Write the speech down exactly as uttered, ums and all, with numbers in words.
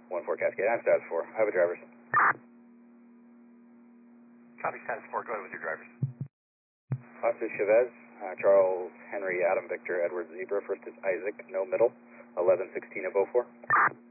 one four Cascade. I'm status four. I have a driver's. Copy status four. Go ahead with your drivers. Officer Chavez, uh, Charles Henry Adam Victor Edward Zebra. First is Isaac, no middle. eleven sixteen of oh four.